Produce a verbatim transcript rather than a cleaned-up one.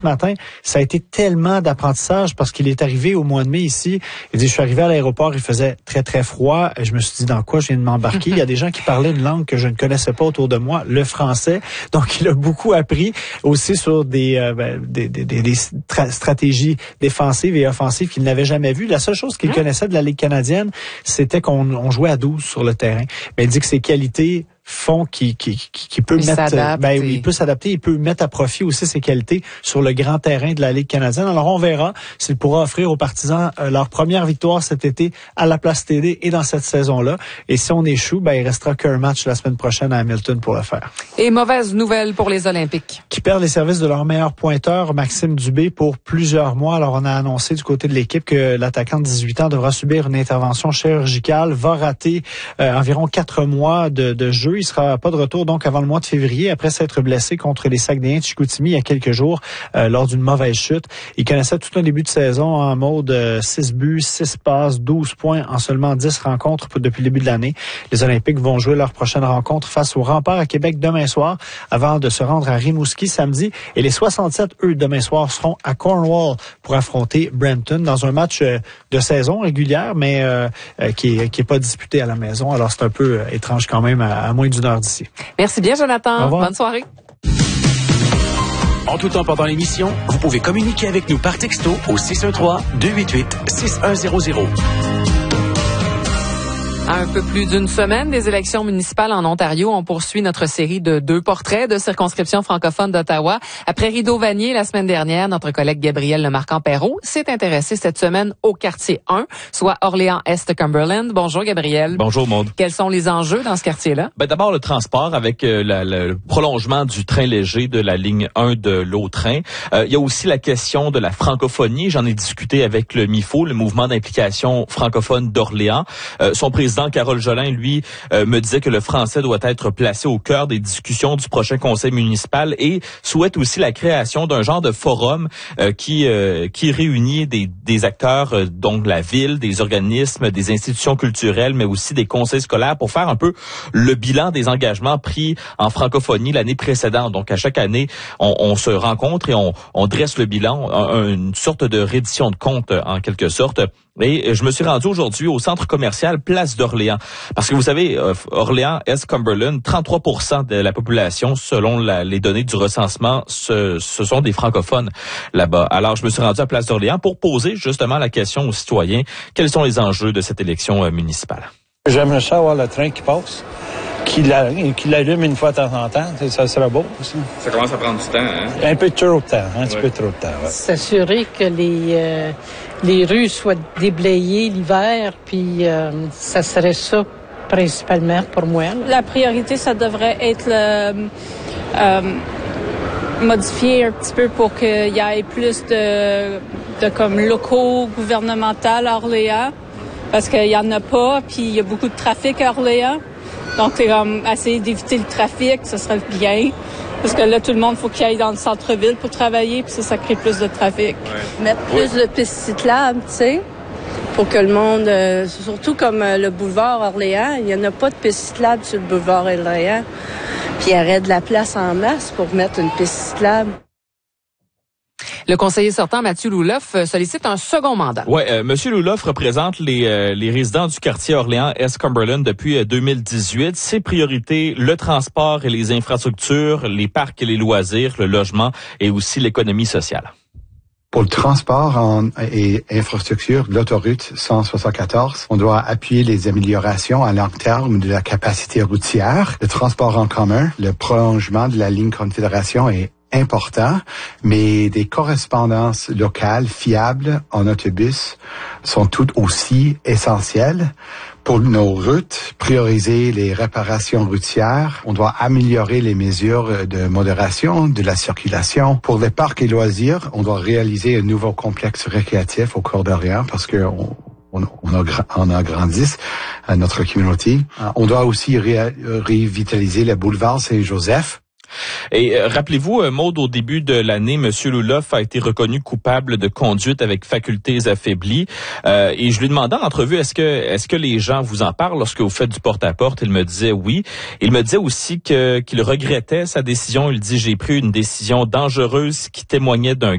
matin, ça a été tellement d'apprentissage parce qu'il est arrivé au mois de mai ici. Il dit, je suis arrivé à l'aéroport, il faisait très, très froid. Je me suis dit, dans quoi je viens de m'embarquer? Il y a des gens qui parlaient une langue que je ne connaissais pas autour de moi, le français. Donc, il a beaucoup appris aussi sur des, euh, ben, des, des, des, des tra- stratégies défensives et offensives qu'il n'avait jamais vues. La seule chose qu'il mmh. connaissait de la Ligue canadienne, c'était qu'on on jouait à douze sur le terrain. Mais il dit que ses qualités font qui qui qui, qui peut il mettre ben et... il peut s'adapter, il peut mettre à profit aussi ses qualités sur le grand terrain de la Ligue canadienne. Alors on verra s'il pourra offrir aux partisans euh, leur première victoire cet été à la Place T D et dans cette saison-là. Et si on échoue, ben il restera qu'un match la semaine prochaine à Hamilton pour le faire. Et mauvaise nouvelle pour les Olympiques, qui perdent les services de leur meilleur pointeur Maxime Dubé pour plusieurs mois. Alors on a annoncé du côté de l'équipe que l'attaquant de dix-huit ans devra subir une intervention chirurgicale, va rater euh, environ quatre mois de, de jeu. Il sera pas de retour donc avant le mois de février après s'être blessé contre les Saguenayens de Chicoutimi il y a quelques jours euh, lors d'une mauvaise chute. Il connaissait tout un début de saison en mode euh, six buts, six passes, douze points en seulement dix rencontres depuis le début de l'année. Les Olympiques vont jouer leur prochaine rencontre face au Rempart à Québec demain soir avant de se rendre à Rimouski samedi. Et les soixante-sept, eux, demain soir seront à Cornwall pour affronter Brampton dans un match euh, de saison régulière mais euh, euh, qui est, qui est pas disputé à la maison. Alors c'est un peu euh, étrange quand même à, à moins d'une heure d'ici. Merci bien, Jonathan. Bonne soirée. En tout temps pendant l'émission, vous pouvez communiquer avec nous par texto au six un trois, deux huit huit, six un zéro zéro. À un peu plus d'une semaine des élections municipales en Ontario, on poursuit notre série de deux portraits de circonscription francophone d'Ottawa. Après Rideau-Vanier la semaine dernière, notre collègue Gabriel Lemarquand-Perrault s'est intéressé cette semaine au quartier un, soit Orléans-Est-Cumberland. Bonjour Gabriel. Bonjour Maude. Quels sont les enjeux dans ce quartier-là? Ben, d'abord le transport avec euh, la, la, le prolongement du train léger de la ligne un de l'Autrin. Euh, il y a aussi la question de la francophonie. J'en ai discuté avec le M I F O, le mouvement d'implication francophone d'Orléans. Euh, son président Carole Jolin, lui, euh, me disait que le français doit être placé au cœur des discussions du prochain conseil municipal et souhaite aussi la création d'un genre de forum euh, qui euh, qui réunit des, des acteurs, euh, donc la ville, des organismes, des institutions culturelles, mais aussi des conseils scolaires pour faire un peu le bilan des engagements pris en francophonie l'année précédente. Donc, à chaque année, on, on se rencontre et on, on dresse le bilan, un, une sorte de reddition de compte en quelque sorte. Et je me suis rendu aujourd'hui au centre commercial Place d'Orléans. Parce que vous savez, Orléans-Est-Cumberland, trente-trois pour cent de la population, selon la, les données du recensement, ce, ce sont des francophones là-bas. Alors, je me suis rendu à Place d'Orléans pour poser justement la question aux citoyens. Quels sont les enjeux de cette élection euh, municipale? J'aimerais ça avoir le train qui passe, qui l'allume une fois de temps en temps. Ça serait beau aussi. Ça commence à prendre du temps, hein? Un peu trop de temps, un petit ouais. peu trop de temps. Ouais. S'assurer que les, euh, les rues soient déblayées l'hiver, puis euh, ça serait ça principalement pour moi. Là. La priorité, ça devrait être le, euh, modifier un petit peu pour qu'il y ait plus de, de comme locaux gouvernementaux à Orléans, parce qu'il y en a pas, puis il y a beaucoup de trafic à Orléans. Donc, c'est comme essayer d'éviter le trafic, ça serait bien. Parce que là, tout le monde, faut qu'il aille dans le centre-ville pour travailler, puis ça, ça crée plus de trafic. Ouais. Mettre plus oui. de pistes cyclables, tu sais, pour que le monde, euh, surtout comme euh, le boulevard Orléans, il n'y en a pas de pistes cyclables sur le boulevard Orléans. Puis il y aurait de la place en masse pour mettre une piste cyclable. Le conseiller sortant, Mathieu Louloff, sollicite un second mandat. Oui, euh, Monsieur Louloff représente les, euh, les résidents du quartier Orléans-Est-Cumberland depuis euh, deux mille dix-huit. Ses priorités, le transport et les infrastructures, les parcs et les loisirs, le logement et aussi l'économie sociale. Pour le transport en, et infrastructure de l'autoroute cent soixante-quatorze, on doit appuyer les améliorations à long terme de la capacité routière, le transport en commun, le prolongement de la ligne Confédération est important, mais des correspondances locales fiables en autobus sont tout aussi essentielles. Pour nos routes, prioriser les réparations routières. On doit améliorer les mesures de modération de la circulation. Pour les parcs et loisirs, on doit réaliser un nouveau complexe récréatif au Cœur d'Orléans parce que on, on, on, a, on a grandi à notre communauté. On doit aussi ré, revitaliser le boulevard Saint-Joseph. Et euh, rappelez-vous, euh, Maude, au début de l'année, M. Louloff a été reconnu coupable de conduite avec facultés affaiblies. Euh, et je lui demandais en entrevue, est-ce que est-ce que les gens vous en parlent lorsque vous faites du porte-à-porte? Il me disait oui. Il me disait aussi que qu'il regrettait sa décision. Il dit, j'ai pris une décision dangereuse qui témoignait d'un